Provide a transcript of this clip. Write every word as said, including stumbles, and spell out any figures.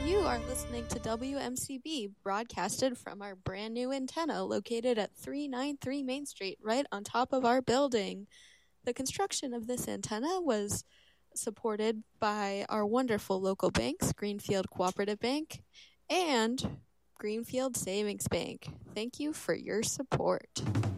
You are listening to W M C B, broadcasted from our brand new antenna located at three ninety-three Main Street, right on top of our building. The construction of this antenna was supported by our wonderful local banks, Greenfield Cooperative Bank and Greenfield Savings Bank. Thank you for your support.